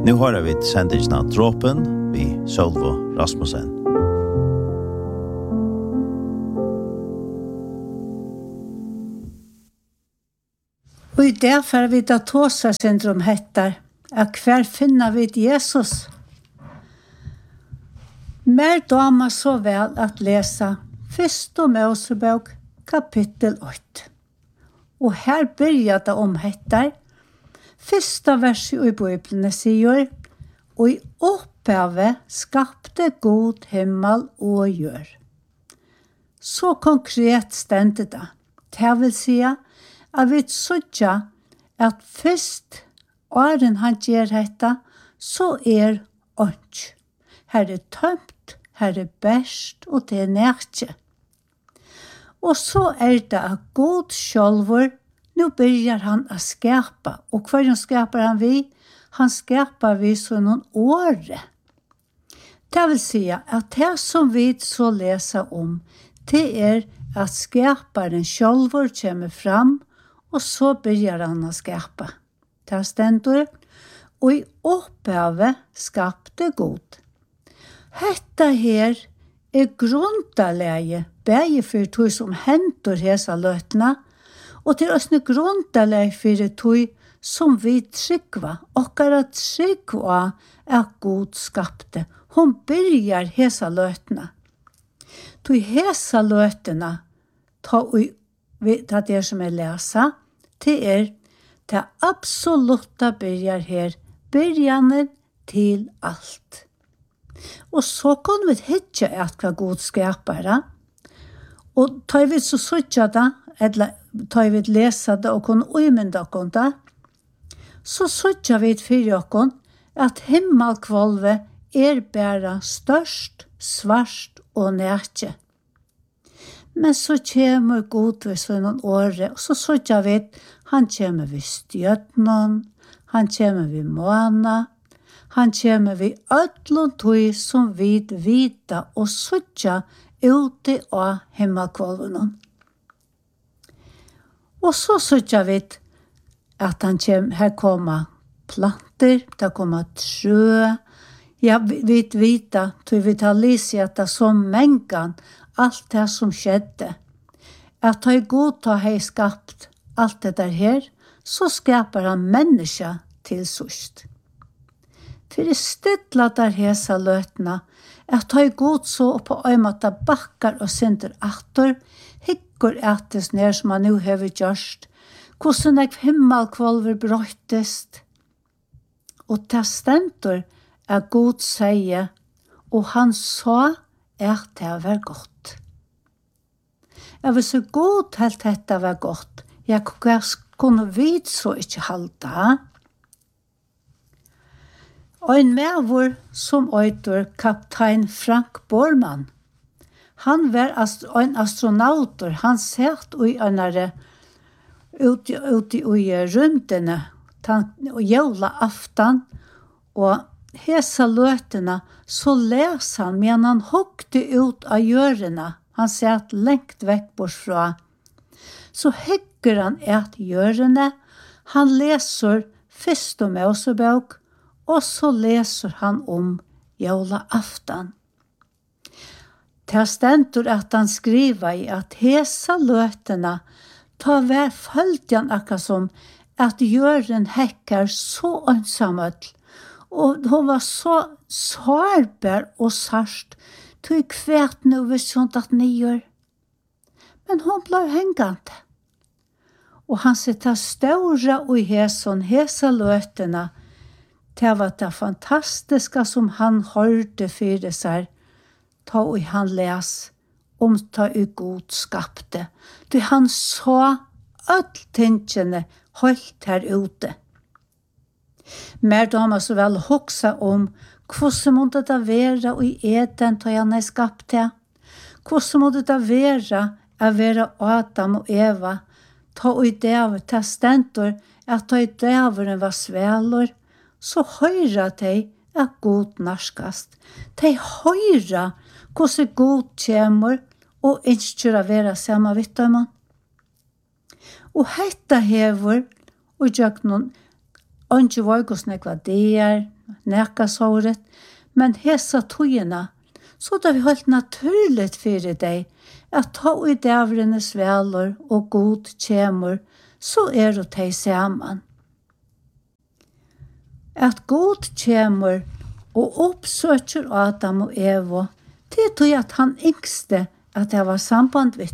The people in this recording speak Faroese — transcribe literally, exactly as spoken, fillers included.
Nu har vi sendingen av Dråpen vi Sølvo Rasmussen. Og i derfor vi da tåsa syndrom hettar, at hver finner vi Jesus. Mer dama så vel at lesa Fyrst og Mosebok, kapittel åtte. Og her byrjar det om hettar. Fyrsta verset i Bibelen sier, og i opphavet skapte god himmel og jord. Så konkret stendte det. Det vil si at vi sødja at først åren han gjør dette, så er ånd. Her er tømt, her er best, og det er nærke. Og så er det at god sjølver, nå begynner han å skapa. Og hva skapar han vi? Han skapar vi så noen åre. Det vil si at det som vi så leser om, det er at skaparen sjølver kommer fram, og så begynner han å skapa. Det stender, og i opphavet skapte god. Hetta her er grundaleie, begge for tog som hentor hesa løtene, og til oss grundaleie for tog som vi trykva, okkara trykva er god skapte. Hun byrjar hesa løtene. Tog hesa løtene, ta det det som er lesa, det er det absolutte byrjar her, byrjanen til alt. Og så kunne vi hitje at hva god skapere. Og tar vi så søtja det, eller tar vi lesa det og kunne umynda oss det, så søtja vi for oss at himmelkvolvet er bare størst, svart og nætje. Men så kommer god ved sånne åre, og så søtja vi at han kommer ved stjøtnen, han kommer ved måna, han kommer vi ødlund tog som vid vita og suttja ute av himmelkvolven. Og så suttja vi at han kommer, her kommer planter, det kommer trø, ja, vid vita, tog vi tar lise at det som mengan, alt det som skjedde. At han god ta hei skapt alt det der her, så skapar han menneska til sust. For det stedla der hesa løtna, at ha god så på øymata bakkar og synder atter, hikkur ettes nær som han nu hever gjørst, hvordan ek himmelkvolver brøytest. Og testentor er god seie, og han sa at det var godt. Jeg vil så god helt dette var godt, jeg kunne vidt så ikke halda. Og en medvor som øyter kaptein Frank Bormann. Han var ast- en astronauter. Han satt i enare ute ut i rymdene og jævla aftan. Og hesa løtene så les han, men han hokte ut av hjørene. Han satt lengt vekk bortfra. Så hekker han et hjørene. Han leser først om Mosebok, og så leser han om jævla aftan. Det stender at han skriver i at hesa løtene ta hver følgen akkurat som at Jøren hekker så ønsamhet, og hun var så sårbar og sarst, tog kvært nå ved sånt at nyer. Men hun ble hengende. Og han sitter større og heson, hesa løtene, det var det fantastiske som han hørte for seg, ta og han les om ta og god skapte. Det han så alle tingene holdt her ute. Mer damer så vel hoksa om hvordan måtte det være i eden ta han er skapte. Hvordan måtte det være å være Adam og Eva, ta og det av testentor, at ta og det av var svelor, så høyra de at god narskast. De høyra hvordan god kommer og ønsker å være sammen vidt dem. Og hetta hever, og jeg noen, ikke var hvordan jeg var der, nekasåret, men hesa tøyina, så det er helt naturligt for deg at ta i dævrenes velor og god kjemur, så er det de saman. At god kjemur og oppsøker Adam og Eva, det er tog at han yngste at det var samband vidt